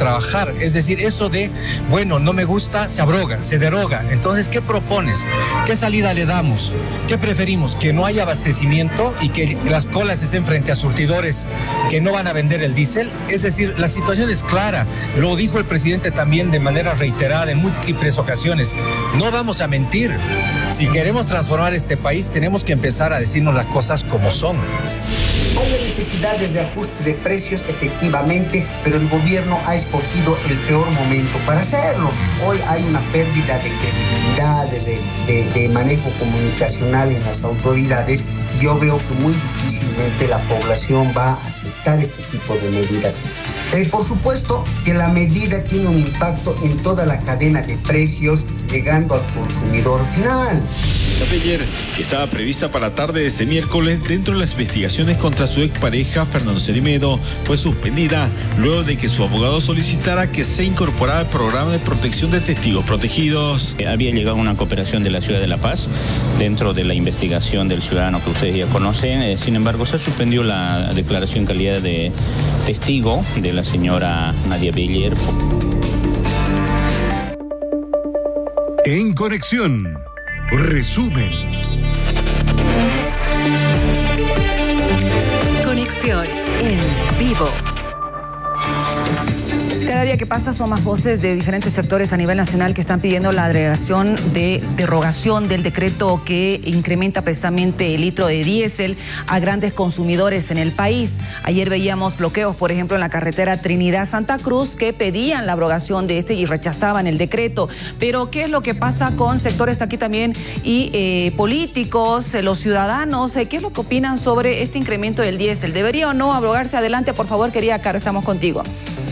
trabajar. Es decir, eso de, bueno, no me gusta, se abroga, se deroga. Entonces, ¿qué propones? ¿Qué salida le damos? ¿Qué preferimos? ¿Que no haya abastecimiento y que las colas estén frente a surtidores que no van a vender el diésel? Es decir, la situación es clara. Lo dijo el presidente también de manera reiterada en múltiples ocasiones. No vamos a mentir. Si queremos transformar este país, tenemos que empezar a decirnos las cosas como son. Hay necesidades de ajuste de precios, efectivamente, pero el gobierno ha escogido el peor momento para hacerlo. Hoy hay una pérdida de credibilidad, de manejo comunicacional en las autoridades. Yo veo que muy difícilmente la población va a aceptar este tipo de medidas. Por supuesto que la medida tiene un impacto en toda la cadena de precios, llegando al consumidor final. La de ayer, que estaba prevista para la tarde de este miércoles, dentro de las investigaciones contra su expareja, Fernando Cerimedo, fue suspendida luego de que su abogado solicitara que se incorporara al programa de protección de testigos protegidos. Había llegado una cooperación de la ciudad de La Paz dentro de la investigación del ciudadano que ustedes ya conocen. Sin embargo, se suspendió la declaración en calidad de testigo de la señora Nadia Beller. En Conexión, resumen. Conexión en vivo. Cada día que pasa son más voces de diferentes sectores a nivel nacional que están pidiendo la derogación del decreto que incrementa precisamente el litro de diésel a grandes consumidores en el país. Ayer veíamos bloqueos, por ejemplo, en la carretera Trinidad-Santa Cruz, que pedían la abrogación de este y rechazaban el decreto. Pero, ¿qué es lo que pasa con sectores aquí también y políticos, los ciudadanos? ¿Qué es lo que opinan sobre este incremento del diésel? ¿Debería o no abrogarse? Adelante, por favor, querida Caro, estamos contigo.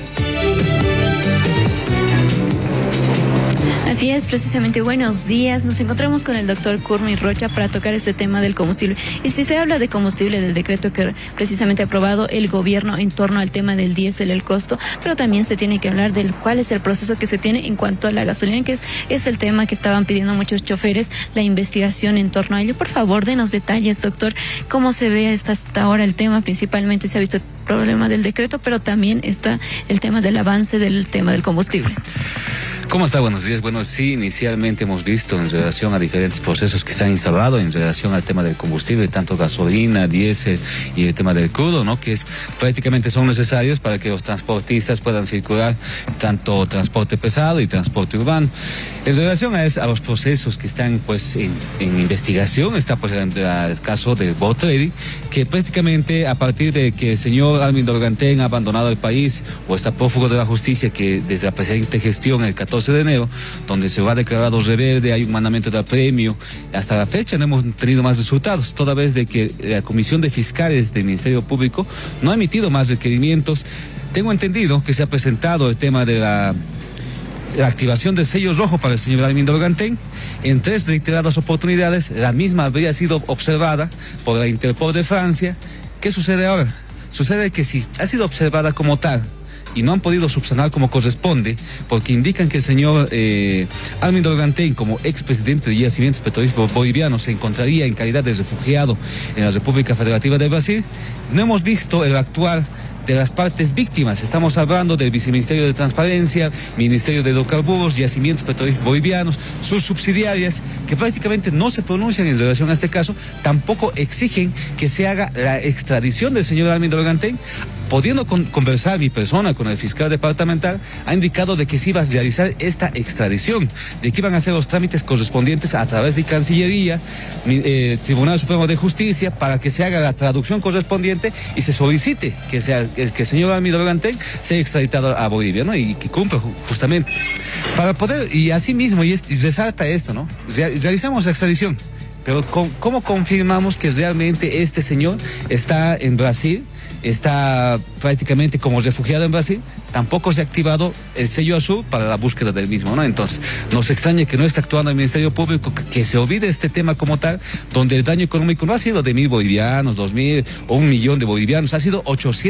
Así es, precisamente, buenos días. Nos encontramos con el doctor Kurmi Rocha para tocar este tema del combustible. Y si se habla de combustible, del decreto que precisamente ha aprobado el gobierno en torno al tema del diésel, el costo, pero también se tiene que hablar del cuál es el proceso que se tiene en cuanto a la gasolina, que es el tema que estaban pidiendo muchos choferes, la investigación en torno a ello. Por favor, denos detalles, doctor, cómo se ve hasta ahora el tema. Principalmente se ha visto el problema del decreto, pero también está el tema del avance del tema del combustible. ¿Cómo está? Buenos días. Bueno, sí, inicialmente hemos visto en relación a diferentes procesos que se han instalado en relación al tema del combustible, tanto gasolina, diésel y el tema del crudo, ¿no? Que prácticamente son necesarios para que los transportistas puedan circular, tanto transporte pesado y transporte urbano. En relación a los procesos que están pues en investigación, está pues el caso del Board Trading, que prácticamente a partir de que el señor Armin Dorgantén ha abandonado el país o está prófugo de la justicia, que desde la presente gestión, el 14 de enero, donde se va a declarar rebelde, hay un mandamiento de apremio. Hasta la fecha no hemos tenido más resultados, toda vez de que la Comisión de Fiscales del Ministerio Público no ha emitido más requerimientos. Tengo entendido que se ha presentado el tema de la activación del sello rojo para el señor Armin Dorgantén. En 3 reiteradas oportunidades, la misma habría sido observada por la Interpol de Francia. ¿Qué sucede ahora? Sucede que si ha sido observada como tal y no han podido subsanar como corresponde, porque indican que el señor Armin Dorgantén, como expresidente de Yacimientos Petrolíferos Bolivianos, se encontraría en calidad de refugiado en la República Federativa de Brasil. No hemos visto el actuar de las partes víctimas. Estamos hablando del Viceministerio de Transparencia, Ministerio de Hidrocarburos, Yacimientos Petrolíferos Bolivianos, sus subsidiarias, que prácticamente no se pronuncian en relación a este caso, tampoco exigen que se haga la extradición del señor Armin Dorgantén. Pudiendo conversar mi persona con el fiscal departamental, ha indicado de que se iba a realizar esta extradición, de que iban a hacer los trámites correspondientes a través de Cancillería, Tribunal Supremo de Justicia, para que se haga la traducción correspondiente y se solicite que el señor Armin Dorgantén sea extraditado a Bolivia, ¿no? Y que cumpla justamente. Para poder, y así mismo, y resalta esto, ¿no? Realizamos la extradición, pero ¿cómo confirmamos que realmente este señor está en Brasil? Está prácticamente como refugiado en Brasil. Tampoco se ha activado el sello azul para la búsqueda del mismo, ¿no? Entonces, nos extraña que no esté actuando el Ministerio Público, que se olvide este tema como tal, donde el daño económico no ha sido de 1.000 bolivianos, 2.000 o 1 millón de bolivianos, ha sido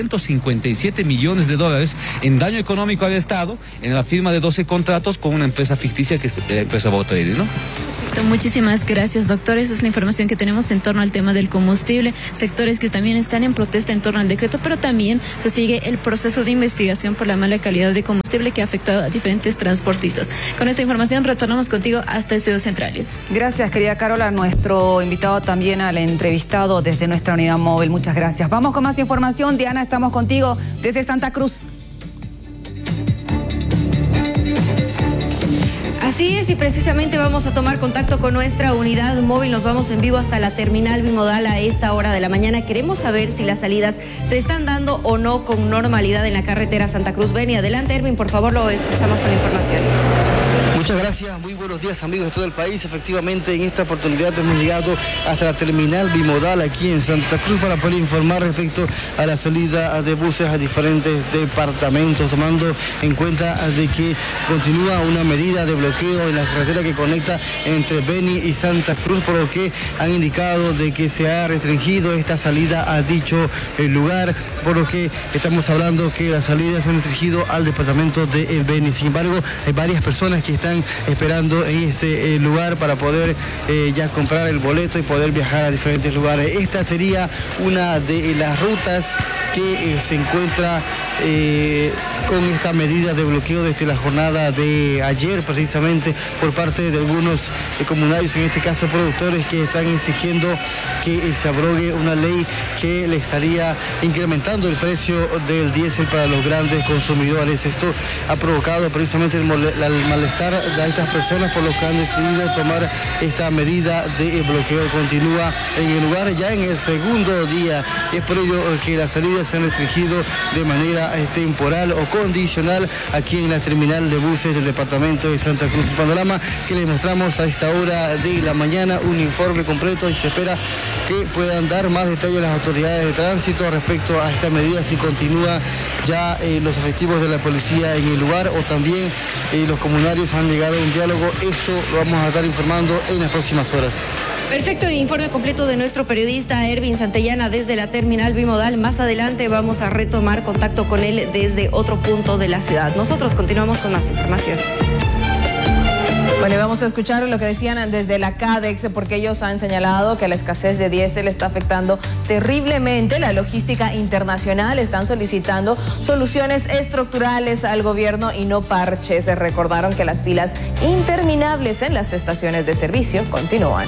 857 millones de dólares en daño económico al Estado en la firma de 12 contratos con una empresa ficticia que es la empresa Board Trading, ¿no? Perfecto, muchísimas gracias, doctor. Esa es la información que tenemos en torno al tema del combustible, sectores que también están en protesta en torno al decreto, pero también se sigue el proceso de investigación por la mala calidad de combustible que ha afectado a diferentes transportistas. Con esta información retornamos contigo hasta Estudios Centrales. Gracias, querida Carola, nuestro invitado también al entrevistado desde nuestra unidad móvil. Muchas gracias. Vamos con más información. Diana, estamos contigo desde Santa Cruz. Así es, y precisamente vamos a tomar contacto con nuestra unidad móvil. Nos vamos en vivo hasta la terminal bimodal a esta hora de la mañana. Queremos saber si las salidas se están dando o no con normalidad en la carretera Santa Cruz-Beni. Adelante, Erwin, por favor, lo escuchamos con la información. Muchas gracias, muy buenos días amigos de todo el país. Efectivamente, en esta oportunidad hemos llegado hasta la terminal bimodal aquí en Santa Cruz para poder informar respecto a la salida de buses a diferentes departamentos, tomando en cuenta de que continúa una medida de bloqueo en la carretera que conecta entre Beni y Santa Cruz, por lo que han indicado de que se ha restringido esta salida a dicho lugar, por lo que estamos hablando que las salidas se han restringido al departamento de Beni. Sin embargo, hay varias personas que están esperando en este lugar para poder ya comprar el boleto y poder viajar a diferentes lugares. Esta sería una de las rutas que se encuentra con esta medida de bloqueo desde la jornada de ayer, precisamente por parte de algunos comunarios, en este caso productores, que están exigiendo que se abrogue una ley que le estaría incrementando el precio del diésel para los grandes consumidores. Esto ha provocado precisamente el malestar de estas personas, por lo que han decidido tomar esta medida de bloqueo. Continúa en el lugar ya en el segundo día, y es por ello que las salidas se han restringido de manera temporal o condicional aquí en la terminal de buses del departamento de Santa Cruz. El panorama que les mostramos a esta hora de la mañana, un informe completo, y se espera que puedan dar más detalles las autoridades de tránsito respecto a esta medida, si continúa ya los efectivos de la policía en el lugar o también los comunarios han llegado a un diálogo. Esto lo vamos a estar informando en las próximas horas. Perfecto, informe completo de nuestro periodista Erwin Santellana desde la terminal bimodal. Más adelante vamos a retomar contacto con él desde otro punto de la ciudad. Nosotros continuamos con más información. Bueno, y vamos a escuchar lo que decían desde la CADEX, porque ellos han señalado que la escasez de diésel está afectando terriblemente la logística internacional. Están solicitando soluciones estructurales al gobierno y no parches. Recordaron que las filas interminables en las estaciones de servicio continúan.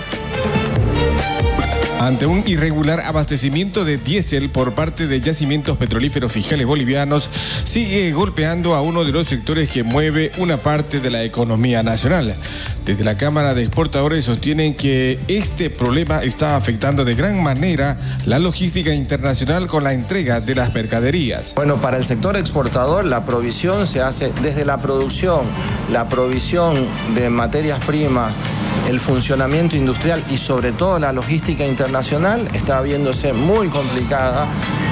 Ante un irregular abastecimiento de diésel por parte de yacimientos petrolíferos fiscales bolivianos, sigue golpeando a uno de los sectores que mueve una parte de la economía nacional. Desde la Cámara de Exportadores sostienen que este problema está afectando de gran manera la logística internacional con la entrega de las mercaderías. Bueno, para el sector exportador la provisión se hace desde la producción, la provisión de materias primas, el funcionamiento industrial y sobre todo la logística internacional está viéndose muy complicada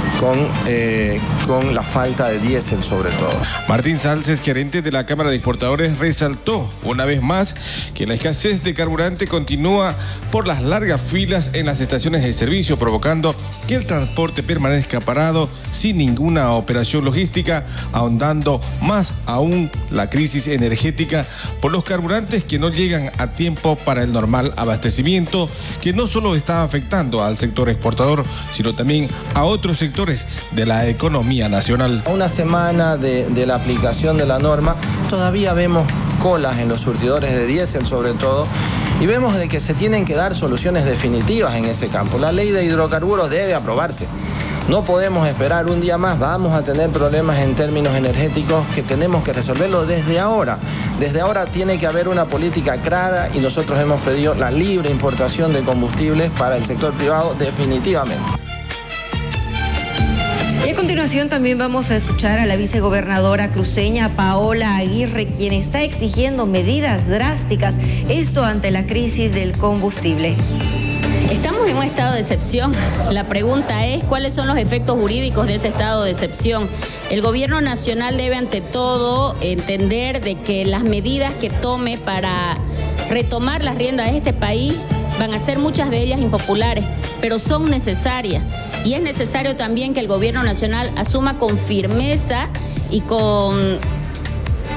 con la falta de diésel sobre todo. Martín Salces, gerente de la Cámara de Exportadores, resaltó una vez más que la escasez de carburante continúa por las largas filas en las estaciones de servicio, provocando que el transporte permanezca parado sin ninguna operación logística, ahondando más aún la crisis energética por los carburantes que no llegan a tiempo para el normal abastecimiento, que no solo está afectando al sector exportador, sino también a otros sectores de la economía nacional. A una semana de la aplicación de la norma, todavía vemos colas en los surtidores de diésel sobre todo, y vemos de que se tienen que dar soluciones definitivas en ese campo. La ley de hidrocarburos debe aprobarse. No podemos esperar un día más, vamos a tener problemas en términos energéticos que tenemos que resolverlo desde ahora. Desde ahora tiene que haber una política clara y nosotros hemos pedido la libre importación de combustibles para el sector privado definitivamente. Y a continuación también vamos a escuchar a la vicegobernadora cruceña Paola Aguirre, quien está exigiendo medidas drásticas, esto ante la crisis del combustible. Estamos en un estado de excepción. La pregunta es, ¿cuáles son los efectos jurídicos de ese estado de excepción? El gobierno nacional debe ante todo entender de que las medidas que tome para retomar las riendas de este país van a ser muchas de ellas impopulares, pero son necesarias. Y es necesario también que el gobierno nacional asuma con firmeza y con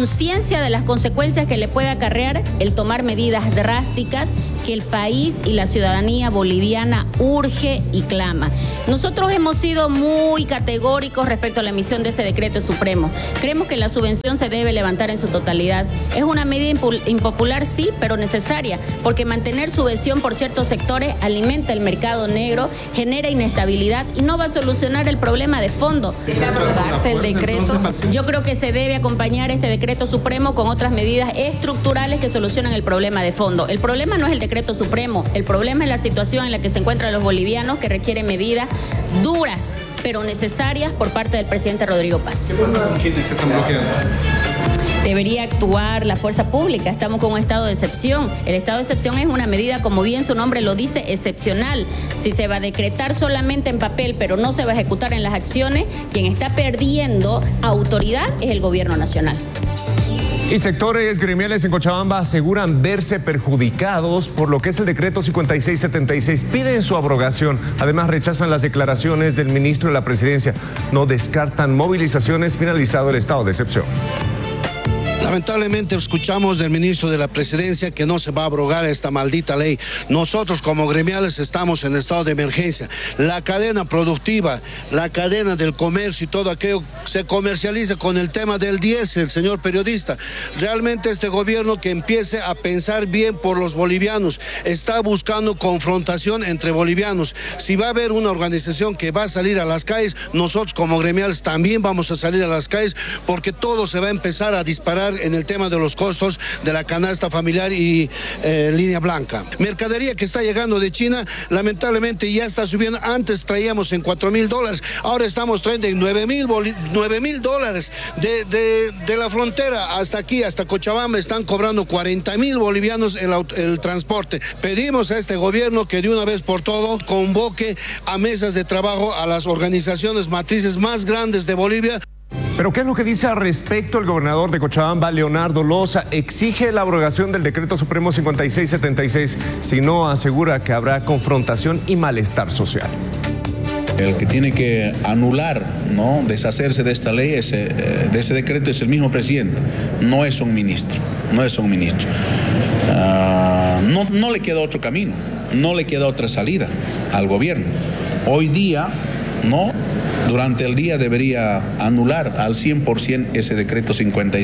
conciencia de las consecuencias que le puede acarrear el tomar medidas drásticas que el país y la ciudadanía boliviana urge y clama. Nosotros hemos sido muy categóricos respecto a la emisión de ese decreto supremo. Creemos que la subvención se debe levantar en su totalidad. Es una medida impopular, sí, pero necesaria, porque mantener subvención por ciertos sectores alimenta el mercado negro, genera inestabilidad y no va a solucionar el problema de fondo. ¿Debe aprobarse el decreto? Yo creo que se debe acompañar este decreto supremo con otras medidas estructurales que solucionan el problema de fondo. El problema no es el decreto supremo, el problema es la situación en la que se encuentran los bolivianos, que requiere medidas duras pero necesarias por parte del presidente Rodrigo Paz. ¿Qué pasa con quienes se están bloqueando? Debería actuar la fuerza pública. Estamos con un estado de excepción. El estado de excepción es una medida, como bien su nombre lo dice, excepcional. Si se va a decretar solamente en papel, pero no se va a ejecutar en las acciones, quien está perdiendo autoridad es el gobierno nacional. Y sectores gremiales en Cochabamba aseguran verse perjudicados por lo que es el decreto 5676. Piden su abrogación. Además, rechazan las declaraciones del ministro de la Presidencia. No descartan movilizaciones finalizado el estado de excepción. Lamentablemente escuchamos del ministro de la Presidencia que no se va a abrogar esta maldita ley. Nosotros como gremiales estamos en estado de emergencia. La cadena productiva, la cadena del comercio y todo aquello se comercializa con el tema del diésel, señor periodista. Realmente este gobierno que empiece a pensar bien por los bolivianos, está buscando confrontación entre bolivianos. Si va a haber una organización que va a salir a las calles, nosotros como gremiales también vamos a salir a las calles porque todo se va a empezar a disparar en el tema de los costos de la canasta familiar y línea blanca. Mercadería que está llegando de China, lamentablemente ya está subiendo. Antes traíamos en $4,000, ahora estamos trayendo en $9,000 de la frontera hasta aquí, hasta Cochabamba, están cobrando 40,000 bolivianos el transporte. Pedimos a este gobierno que de una vez por todo convoque a mesas de trabajo a las organizaciones matrices más grandes de Bolivia. Pero ¿qué es lo que dice al respecto el gobernador de Cochabamba, Leonardo Loza? Exige la abrogación del decreto supremo 5676, si no asegura que habrá confrontación y malestar social. El que tiene que anular, ¿no?, deshacerse de esta ley, de ese decreto, es el mismo presidente, no es un ministro, no es un ministro. No le queda otro camino, no le queda otra salida al gobierno. Hoy día, ¿no?, durante el día debería anular al 100% ese decreto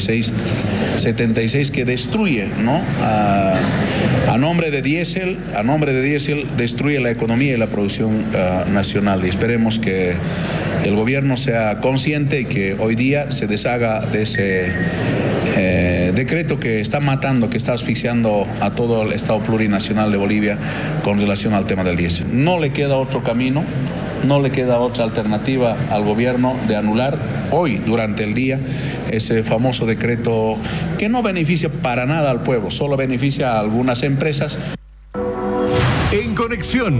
5676 que destruye, ¿no?, a nombre de diésel destruye la economía y la producción nacional. Y esperemos que el gobierno sea consciente y que hoy día se deshaga de ese decreto que está matando, que está asfixiando a todo el Estado plurinacional de Bolivia con relación al tema del diésel. No le queda otro camino, no le queda otra alternativa al gobierno de anular hoy, durante el día, ese famoso decreto que no beneficia para nada al pueblo, solo beneficia a algunas empresas. En conexión,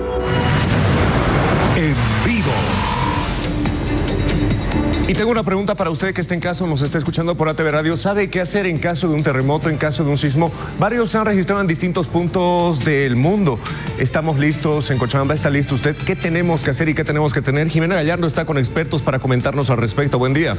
en vivo. Y tengo una pregunta para usted que está en casa, nos está escuchando por ATV Radio. ¿Sabe qué hacer en caso de un terremoto, en caso de un sismo? Varios se han registrado en distintos puntos del mundo. Estamos listos, en Cochabamba está listo usted. ¿Qué tenemos que hacer y qué tenemos que tener? Jimena Gallardo está con expertos para comentarnos al respecto. Buen día.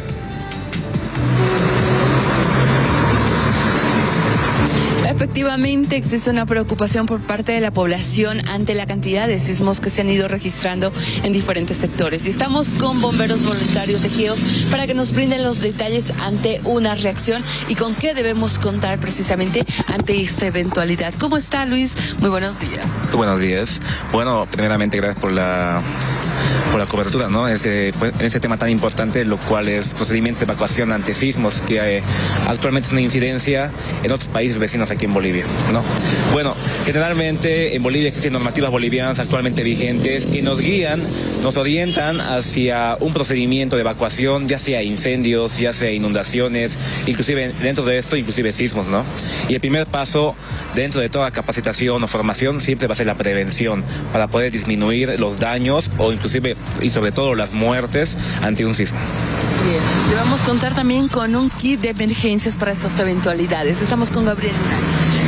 Efectivamente, existe una preocupación por parte de la población ante la cantidad de sismos que se han ido registrando en diferentes sectores. Y estamos con bomberos voluntarios de GEOS para que nos brinden los detalles ante una reacción y con qué debemos contar precisamente ante esta eventualidad. ¿Cómo está, Luis? Muy buenos días. Buenos días. Bueno, primeramente gracias por la cobertura, ¿no? En ese tema tan importante, lo cual es procedimiento de evacuación ante sismos, que actualmente es una incidencia en otros países vecinos aquí en Bolivia, ¿no? Bueno, generalmente en Bolivia existen normativas bolivianas actualmente vigentes que nos guían, nos orientan hacia un procedimiento de evacuación, ya sea incendios, ya sea inundaciones, inclusive dentro de esto, inclusive sismos, ¿no? Y el primer paso dentro de toda capacitación o formación siempre va a ser la prevención, para poder disminuir los daños o inclusive y sobre todo las muertes ante un sismo. Bien, le vamos a contar también con un kit de emergencias para estas eventualidades. Estamos con Gabriel.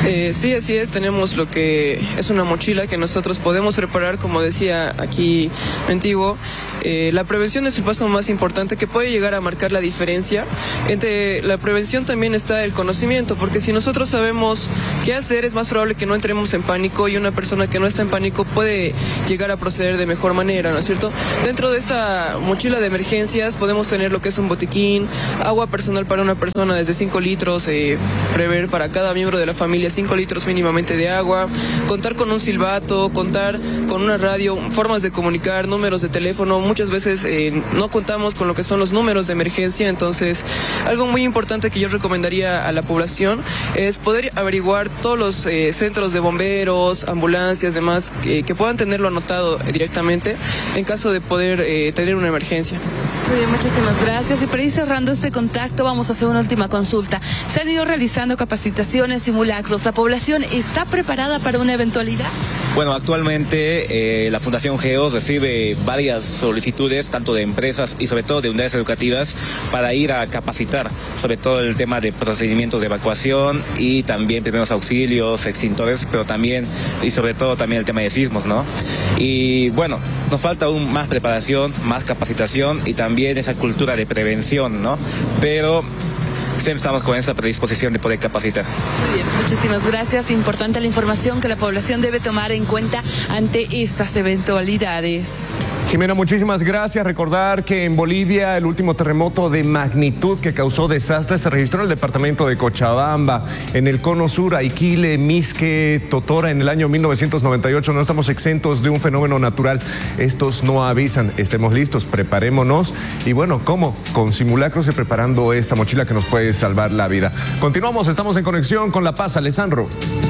Sí, así es, tenemos lo que es una mochila que nosotros podemos preparar, como decía aquí Antiguo. La prevención es el paso más importante que puede llegar a marcar la diferencia. Entre la prevención también está el conocimiento, porque si nosotros sabemos qué hacer, es más probable que no entremos en pánico, y una persona que no está en pánico puede llegar a proceder de mejor manera, ¿no es cierto? Dentro de esta mochila de emergencias podemos tener lo que es un botiquín, agua personal para una persona desde 5 litros, prever para cada miembro de la familia 5 litros mínimamente de agua, contar con un silbato, contar con una radio, formas de comunicar, números de teléfono. Muchas veces no contamos con lo que son los números de emergencia, entonces algo muy importante que yo recomendaría a la población es poder averiguar todos los centros de bomberos, ambulancias, demás, que puedan tenerlo anotado directamente en caso de poder tener una emergencia. Muy bien, muchísimas gracias. Y para ir cerrando este contacto, vamos a hacer una última consulta. Se han ido realizando capacitaciones, simulacros. ¿La población está preparada para una eventualidad? Bueno, actualmente la Fundación GEOS recibe varias solicitudes, tanto de empresas y sobre todo de unidades educativas, para ir a capacitar sobre todo el tema de procedimientos de evacuación y también primeros auxilios, extintores, pero también y sobre todo también el tema de sismos, ¿no? Y bueno, nos falta aún más preparación, más capacitación y también esa cultura de prevención, ¿no? Pero siempre estamos con esa predisposición de poder capacitar. Muy bien, muchísimas gracias. Importante la información que la población debe tomar en cuenta ante estas eventualidades. Jimena, muchísimas gracias. Recordar que en Bolivia el último terremoto de magnitud que causó desastres se registró en el departamento de Cochabamba, en el cono sur, Aiquile, Misque, Totora, en el año 1998. No estamos exentos de un fenómeno natural. Estos no avisan. Estemos listos, preparémonos. Y bueno, ¿cómo? Con simulacros y preparando esta mochila que nos puede salvar la vida. Continuamos, estamos en conexión con La Paz. Alessandro.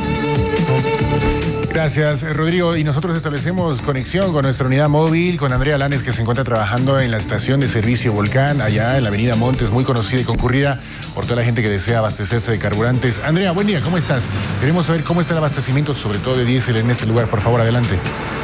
Gracias, Rodrigo. Y nosotros establecemos conexión con nuestra unidad móvil, con Andrea Lanes, que se encuentra trabajando en la estación de servicio Volcán, allá en la avenida Montes, muy conocida y concurrida por toda la gente que desea abastecerse de carburantes. Andrea, buen día, ¿cómo estás? Queremos saber cómo está el abastecimiento, sobre todo de diésel en este lugar. Por favor, adelante.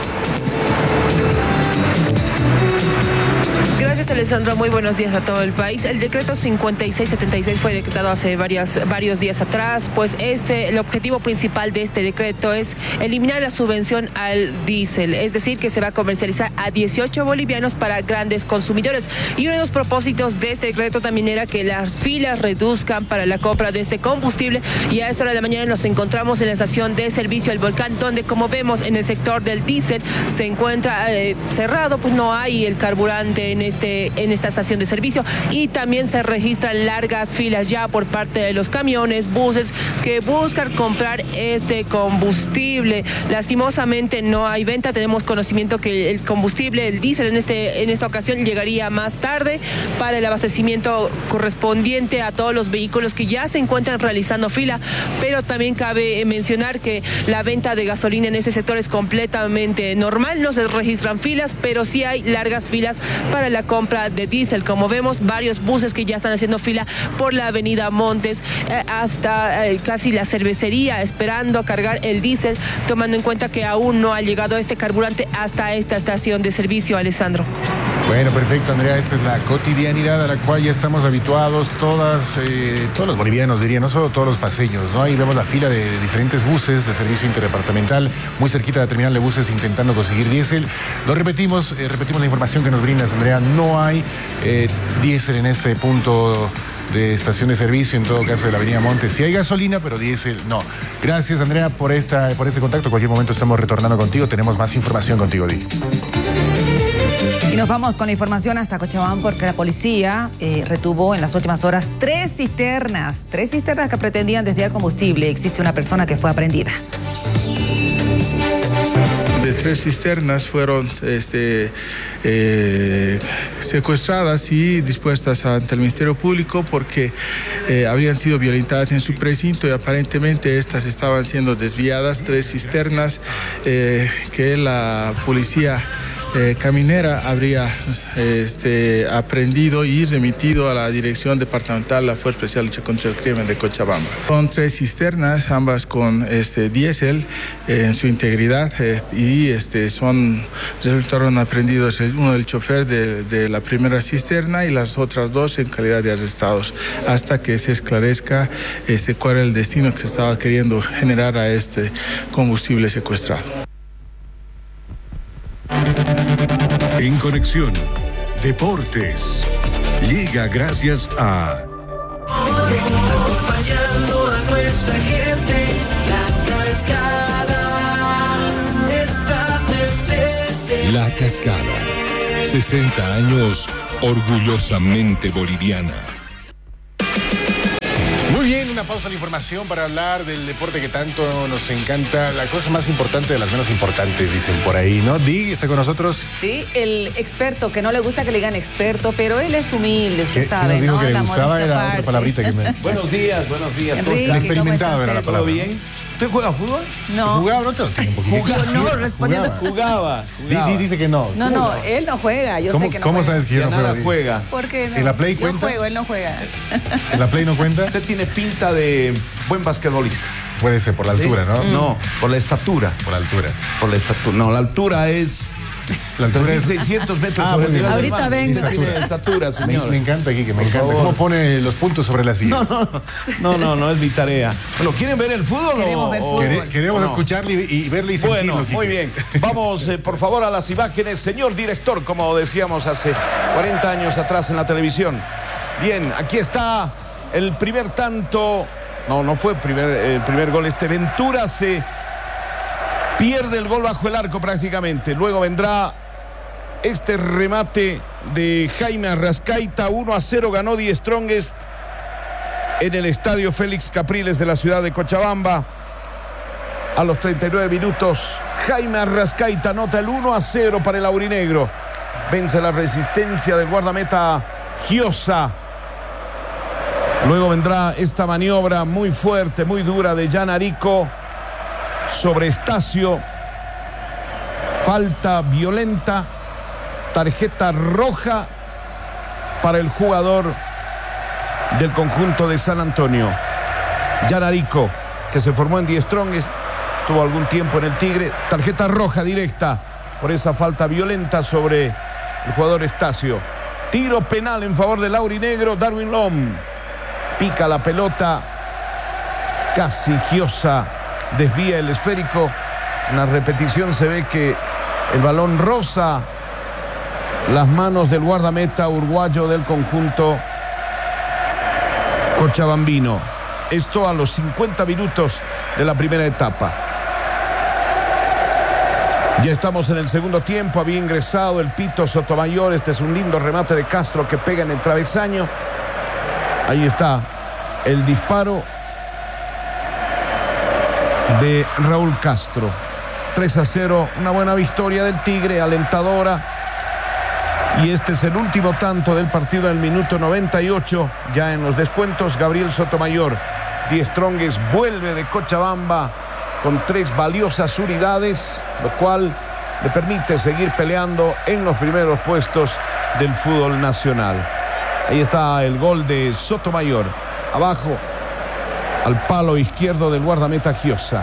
Gracias, Alessandro. Muy buenos días a todo el país. El decreto 5676 fue decretado hace varios días atrás. Pues el objetivo principal de este decreto es eliminar la subvención al diésel, es decir, que se va a comercializar a 18 bolivianos para grandes consumidores. Y uno de los propósitos de este decreto también era que las filas reduzcan para la compra de este combustible. Y a esta hora de la mañana nos encontramos en la estación de servicio El Volcán, donde, como vemos, en el sector del diésel se encuentra cerrado, pues no hay el carburante en esta estación de servicio, y también se registran largas filas ya por parte de los camiones, buses que buscan comprar este combustible. Lastimosamente no hay venta. Tenemos conocimiento que el combustible, el diésel en esta ocasión llegaría más tarde para el abastecimiento correspondiente a todos los vehículos que ya se encuentran realizando fila, pero también cabe mencionar que la venta de gasolina en ese sector es completamente normal. No se registran filas, pero sí hay largas filas para la compra de diésel. Como vemos, varios buses que ya están haciendo fila por la avenida Montes hasta casi la cervecería, esperando cargar el diésel, tomando en cuenta que aún no ha llegado este carburante hasta esta estación de servicio, Alessandro. Bueno, perfecto, Andrea. Esta es la cotidianidad a la cual ya estamos habituados todos los bolivianos, diría, no solo todos los paseños, ¿no? Ahí vemos la fila de diferentes buses de servicio interdepartamental, muy cerquita de la terminal de buses, intentando conseguir diésel. Lo repetimos la información que nos brindas, Andrea. No hay diésel en este punto de estación de servicio, en todo caso de la avenida Montes. Sí hay gasolina, pero diésel no. Gracias, Andrea, por este contacto. En cualquier momento estamos retornando contigo. Tenemos más información contigo, Di. Y nos vamos con la información hasta Cochabamba, porque la policía retuvo en las últimas horas tres cisternas que pretendían desviar combustible. Existe una persona que fue aprehendida. De 3 cisternas fueron secuestradas y dispuestas ante el Ministerio Público porque habrían sido violentadas en su precinto, y aparentemente estas estaban siendo desviadas. 3 cisternas que la policía caminera habría aprendido y remitido a la Dirección Departamental de la Fuerza Especial de Lucha contra el Crimen de Cochabamba. Son 3 cisternas, ambas con diésel en su integridad y resultaron aprendidos uno del chofer de la primera cisterna y las otras 2 en calidad de arrestados, hasta que se esclarezca cuál era el destino que estaba queriendo generar a este combustible secuestrado. En Conexión, Deportes. Llega gracias a... Acompañando a nuestra gente, La Cascada está presente. La Cascada, 60 años orgullosamente boliviana. Muy bien, una pausa en la información para hablar del deporte que tanto nos encanta. La cosa más importante de las menos importantes, dicen por ahí, ¿no? Dig está con nosotros. Sí, el experto, que no le gusta que le digan experto, pero él es humilde, usted sabe, ¿qué nos dijo ¿no? que le La gustaba? modestia Era aparte. otra palabrita que me... Buenos días. Enrique, experimentado era la palabra. ¿Todo bien? ¿Usted juega fútbol? No. ¿Jugaba? No tengo tiempo. No, respondiendo. Jugaba. Dice que no. No, él no juega, yo sé que no ¿Cómo juega. sabes que yo no nada juego? juega? ¿Por qué no? ¿En la Play Yo cuenta? juego, él no juega. ¿En la Play no cuenta? Usted tiene pinta de buen basquetbolista. Puede ser, por la altura, ¿no? No, por la estatura. Por la altura. Por la estatura. No, la altura es... La altura es 600 metros Ah, sobre el muy bien. nivel del Ahorita mar. vengo. Usted tiene estatura, señor. Me encanta, Quique, me Por encanta. favor. ¿Cómo pone los puntos sobre las sillas? No, es mi tarea. Bueno, ¿quieren ver el fútbol? Queremos ver fútbol. Queremos no? escucharle y verle y sentirlo, Bueno, Quique. muy bien. Vamos, por favor, a las imágenes. Señor director, como decíamos hace 40 años atrás en la televisión. Bien, aquí está el primer tanto. No fue el primer gol. Ventura se pierde el gol bajo el arco prácticamente. Luego vendrá este remate de Jaime Arrascaita. 1-0 ganó Die Strongest en el estadio Félix Capriles de la ciudad de Cochabamba. A los 39 minutos, Jaime Arrascaita anota el 1-0 para el aurinegro. Vence la resistencia del guardameta Giosa. Luego vendrá esta maniobra muy fuerte, muy dura de Jan Arico sobre Estacio. Falta violenta, tarjeta roja para el jugador del conjunto de San Antonio. Jan Arico, que se formó en Die Strongest, estuvo algún tiempo en el Tigre. Tarjeta roja directa por esa falta violenta sobre el jugador Estacio. Tiro penal en favor del aurinegro. Darwin Lom pica la pelota, casi Giosa desvía el esférico. En la repetición se ve que el balón roza las manos del guardameta uruguayo del conjunto cochabambino. Esto a los 50 minutos de la primera etapa. Ya estamos en el segundo tiempo. Había ingresado el Pito Sotomayor. Este es un lindo remate de Castro que pega en el travesaño. Ahí está el disparo de Raúl Castro. 3-0, una buena victoria del Tigre, alentadora. Y este es el último tanto del partido en el minuto 98. Ya en los descuentos, Gabriel Sotomayor. Die Strongest vuelve de Cochabamba con 3 valiosas unidades, lo cual le permite seguir peleando en los primeros puestos del fútbol nacional. Ahí está el gol de Sotomayor. Abajo, al palo izquierdo del guardameta Giosa.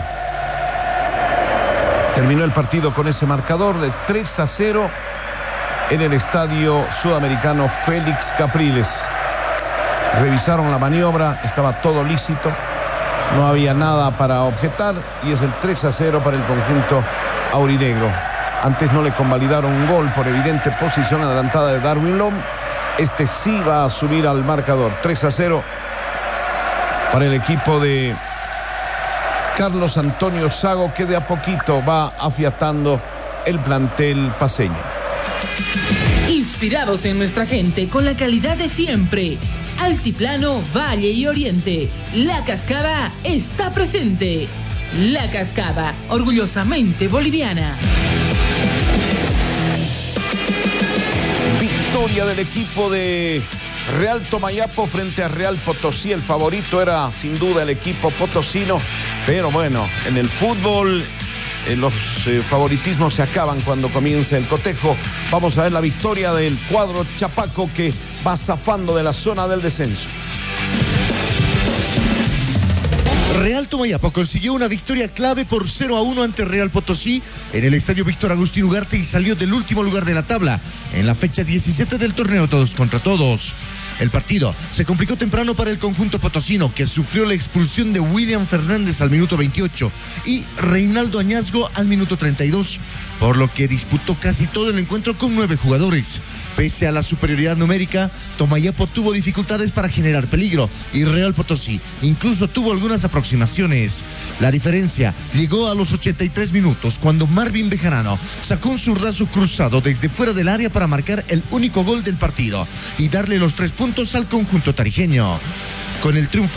Terminó el partido con ese marcador de 3-0 en el estadio sudamericano Félix Capriles. Revisaron la maniobra, estaba todo lícito, no había nada para objetar y es el 3-0 para el conjunto aurinegro. Antes no le convalidaron un gol por evidente posición adelantada de Darwin Lom. Este sí va a subir al marcador. 3-0 para el equipo de Carlos Antonio Sago, que de a poquito va afiatando el plantel paceño. Inspirados en nuestra gente con la calidad de siempre. Altiplano, Valle y Oriente. La Cascada está presente. La Cascada, orgullosamente boliviana. Victoria del equipo de Real Tomayapo frente a Real Potosí. El favorito era sin duda el equipo potosino, pero bueno, en el fútbol los favoritismos se acaban cuando comienza el cotejo. Vamos a ver la victoria del cuadro chapaco que va zafando de la zona del descenso. Real Tomayapo consiguió una victoria clave por 0-1 ante Real Potosí en el estadio Víctor Agustín Ugarte y salió del último lugar de la tabla en la fecha 17 del torneo Todos contra Todos. El partido se complicó temprano para el conjunto potosino, que sufrió la expulsión de William Fernández al minuto 28 y Reinaldo Añazgo al minuto 32, por lo que disputó casi todo el encuentro con 9 jugadores. Pese a la superioridad numérica, Tomayapo tuvo dificultades para generar peligro y Real Potosí incluso tuvo algunas aproximaciones. La diferencia llegó a los 83 minutos cuando Marvin Bejarano sacó un zurdazo cruzado desde fuera del área para marcar el único gol del partido y darle los 3 puntos al conjunto tarijeño. Con el triunfo